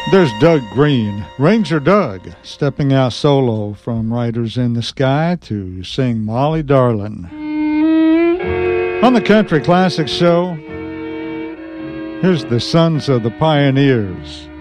There's Doug Green, Ranger Doug, stepping out solo from Riders in the Sky to sing Molly Darlin'. On the Country Classics Show, here's the Sons of the Pioneers.